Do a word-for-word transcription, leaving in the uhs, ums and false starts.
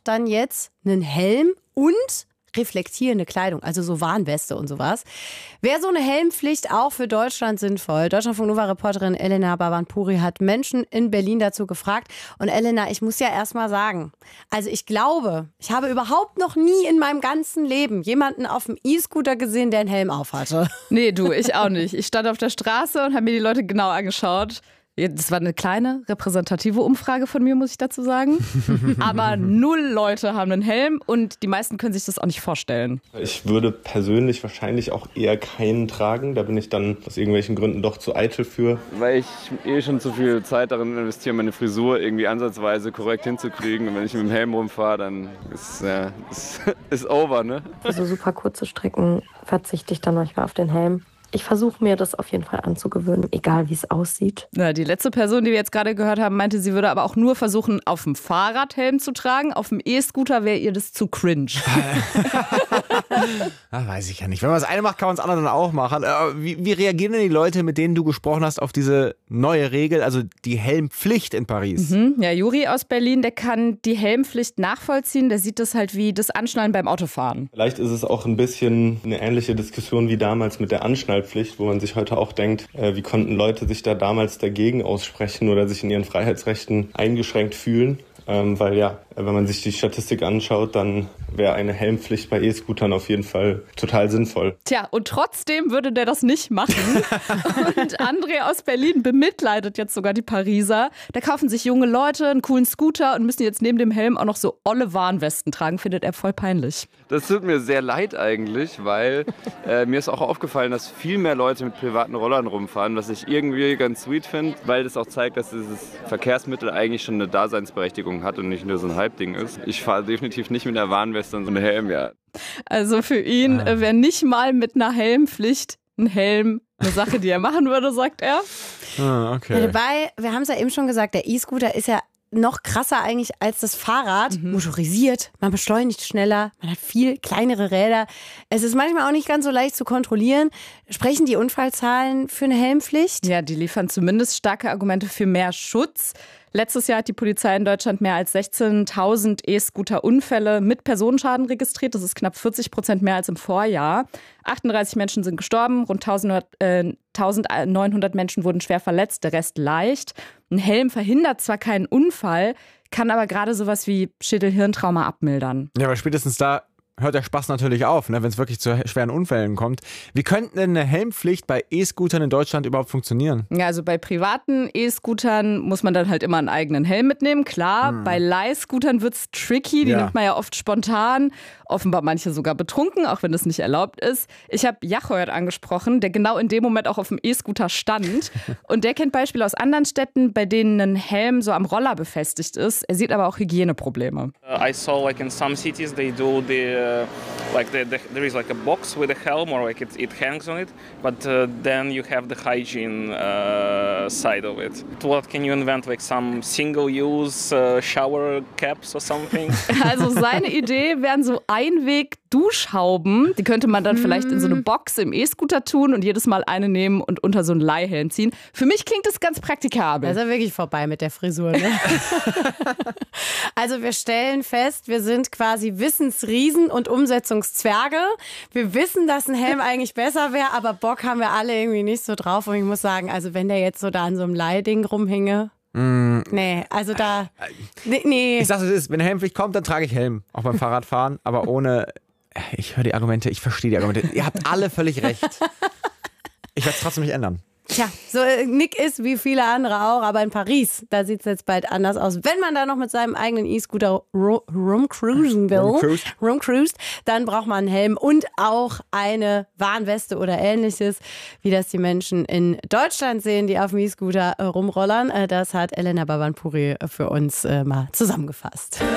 dann jetzt einen Helm und reflektierende Kleidung, also so Warnweste und sowas. Wäre so eine Helmpflicht auch für Deutschland sinnvoll? Deutschlandfunk Nova-Reporterin Elena Babanpuri hat Menschen in Berlin dazu gefragt. Und Elena, ich muss ja erst mal sagen, also ich glaube, ich habe überhaupt noch nie in meinem ganzen Leben jemanden auf dem E-Scooter gesehen, der einen Helm aufhatte. Nee, du, ich auch nicht. Ich stand auf der Straße und habe mir die Leute genau angeschaut. Das war eine kleine repräsentative Umfrage von mir, muss ich dazu sagen. Aber null Leute haben einen Helm und die meisten können sich das auch nicht vorstellen. Ich würde persönlich wahrscheinlich auch eher keinen tragen. Da bin ich dann aus irgendwelchen Gründen doch zu eitel für. Weil ich eh schon zu viel Zeit darin investiere, meine Frisur irgendwie ansatzweise korrekt hinzukriegen. Und wenn ich mit dem Helm rumfahre, dann ist ja, ist, ist over, ne? Für so super kurze Strecken verzichte ich dann manchmal auf den Helm. Ich versuche mir das auf jeden Fall anzugewöhnen, egal wie es aussieht. Ja, die letzte Person, die wir jetzt gerade gehört haben, meinte, sie würde aber auch nur versuchen, auf dem Fahrrad Helm zu tragen. Auf dem E-Scooter wäre ihr das zu cringe. Ach, weiß ich ja nicht. Wenn man das eine macht, kann man das andere dann auch machen. Wie, wie reagieren denn die Leute, mit denen du gesprochen hast, auf diese neue Regel, also die Helmpflicht in Paris? Mhm. Ja, Juri aus Berlin, der kann die Helmpflicht nachvollziehen. Der sieht das halt wie das Anschnallen beim Autofahren. Vielleicht ist es auch ein bisschen eine ähnliche Diskussion wie damals mit der Anschnallpflicht, wo man sich heute auch denkt, äh, wie konnten Leute sich da damals dagegen aussprechen oder sich in ihren Freiheitsrechten eingeschränkt fühlen. Ähm, weil ja, wenn man sich die Statistik anschaut, dann wäre eine Helmpflicht bei E-Scootern auf jeden Fall total sinnvoll. Tja, und trotzdem würde der das nicht machen. Und André aus Berlin bemitleidet jetzt sogar die Pariser. Da kaufen sich junge Leute einen coolen Scooter und müssen jetzt neben dem Helm auch noch so olle Warnwesten tragen. Findet er voll peinlich. Das tut mir sehr leid eigentlich, weil äh, mir ist auch aufgefallen, dass viel mehr Leute mit privaten Rollern rumfahren, was ich irgendwie ganz sweet finde, weil das auch zeigt, dass dieses Verkehrsmittel eigentlich schon eine Daseinsberechtigung hat und nicht nur so ein Halbding ist. Ich fahre definitiv nicht mit einer Warnweste und so einem Helm, ja. Also für ihn ah. wäre nicht mal mit einer Helmpflicht ein Helm eine Sache, die er machen würde, sagt er. Ah, okay. Ja, dabei, wir haben es ja eben schon gesagt, der E-Scooter ist ja noch krasser eigentlich als das Fahrrad. Mhm. Motorisiert, man beschleunigt schneller, man hat viel kleinere Räder. Es ist manchmal auch nicht ganz so leicht zu kontrollieren. Sprechen die Unfallzahlen für eine Helmpflicht? Ja, die liefern zumindest starke Argumente für mehr Schutz. Letztes Jahr hat die Polizei in Deutschland mehr als sechzehntausend E-Scooter-Unfälle mit Personenschaden registriert. Das ist knapp vierzig Prozent mehr als im Vorjahr. achtunddreißig Menschen sind gestorben, rund eintausendneunhundert Menschen wurden schwer verletzt, der Rest leicht. Ein Helm verhindert zwar keinen Unfall, kann aber gerade sowas wie Schädel-Hirntrauma abmildern. Ja, aber spätestens da hört der Spaß natürlich auf, ne, wenn es wirklich zu schweren Unfällen kommt. Wie könnte denn eine Helmpflicht bei E-Scootern in Deutschland überhaupt funktionieren? Ja, also bei privaten E-Scootern muss man dann halt immer einen eigenen Helm mitnehmen, klar. Hm. Bei Leihscootern wird es tricky, die ja. nimmt man ja oft spontan. Offenbar manche sogar betrunken, auch wenn das nicht erlaubt ist. Ich habe Jachoyert angesprochen, der genau in dem Moment auch auf dem E-Scooter stand. Und der kennt Beispiele aus anderen Städten, bei denen ein Helm so am Roller befestigt ist. Er sieht aber auch Hygieneprobleme. Uh, I saw like in some cities they do the uh, like the, the, there is like a box with a helm or like it, it hangs on it, but uh, then you have the hygiene uh, side of it. What can you invent, like some single-use uh, shower caps or something? Also seine Idee wären so Einweg-Duschhauben. Die könnte man dann vielleicht in so eine Box im E-Scooter tun und jedes Mal eine nehmen und unter so einen Leihhelm ziehen. Für mich klingt das ganz praktikabel. Da ist ja wirklich vorbei mit der Frisur, ne? Also wir stellen fest, wir sind quasi Wissensriesen und Umsetzungszwerge. Wir wissen, dass ein Helm eigentlich besser wäre, aber Bock haben wir alle irgendwie nicht so drauf. Und ich muss sagen, also wenn der jetzt so da an so einem Leihding rumhinge, mm. nee, also da, nee, nee. Ich sag's, es ist, wenn Helmpflicht kommt, dann trage ich Helm, auch beim Fahrradfahren, aber ohne, ich höre die Argumente, ich verstehe die Argumente. Ihr habt alle völlig recht. Ich werde es trotzdem nicht ändern. Tja, so Nick ist wie viele andere auch, aber in Paris, da sieht es jetzt bald anders aus. Wenn man da noch mit seinem eigenen E-Scooter rumcruisen will, Rumcruise. rumcruised, dann braucht man einen Helm und auch eine Warnweste oder ähnliches, wie das die Menschen in Deutschland sehen, die auf dem E-Scooter rumrollern. Das hat Elena Babanpuri für uns mal zusammengefasst.